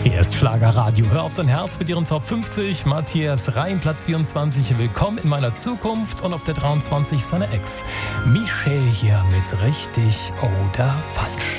Hier ist Schlagerradio. Hör auf dein Herz mit ihren Top 50. Matthias Reim, Platz 24. Willkommen in meiner Zukunft. Und auf der 23 seine Ex. Michelle hier mit richtig oder falsch.